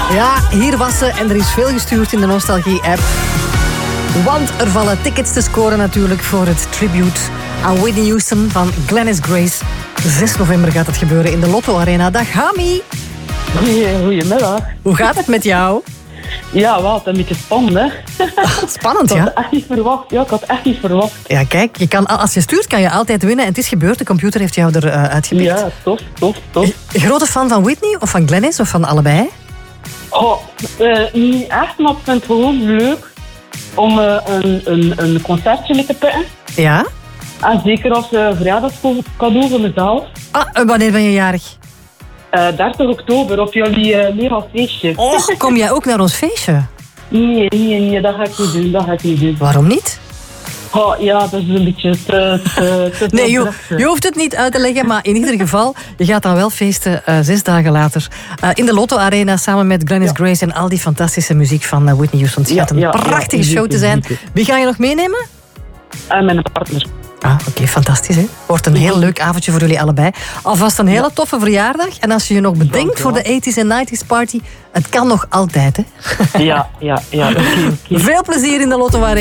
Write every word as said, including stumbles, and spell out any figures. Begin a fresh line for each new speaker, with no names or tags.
Ja, hier was ze en er is veel gestuurd in de Nostalgie-app. Want er vallen tickets te scoren natuurlijk voor het tribute aan Whitney Houston van Glennis Grace. zes november gaat het gebeuren in de Lotto Arena. Dag Hami.
Goedemiddag.
Hoe gaat het met jou?
Ja, wel, het is een beetje spannend, hè?
Spannend,
Ik had
ja?
het echt niet verwacht. Ja, ik had het echt niet verwacht.
Ja, kijk, je kan, als je stuurt kan je altijd winnen. En het is gebeurd, de computer heeft jou eruit uh, uitgepikt.
Ja, tof, tof, tof.
Grote fan van Whitney of van Glennis of van allebei?
Oh, uh, niet echt, maar ik vind het gewoon leuk om uh, een, een, een concertje mee te pikken.
Ja?
En zeker als uh, verjaardagscadeau voor mezelf.
Ah, en wanneer ben je jarig?
Uh, dertig oktober op jullie uh, mega feestje.
Oh, kom jij ook naar ons feestje?
Nee, nee, nee, dat ga ik niet doen, dat ga ik niet doen.
Waarom niet?
Oh, ja, dat is een beetje te... te, te
Nee, je, je hoeft het niet uit te leggen, maar in ieder geval, je gaat dan wel feesten uh, zes dagen later. Uh, in de Lotto Arena samen met Glennis ja. Grace en al die fantastische muziek van uh, Whitney Houston. Het gaat een ja, ja, prachtige ja, show te zijn. Wie ga je nog meenemen?
En mijn partner.
Ah, oké, okay, fantastisch hè. Wordt een heel leuk avondje voor jullie allebei. Alvast een hele ja. toffe verjaardag. En als je je nog bedenkt voor de tachtiger en negentiger party, het kan nog altijd hè.
Ja, ja, ja. Okay, okay.
Veel plezier in de Lotto Arena.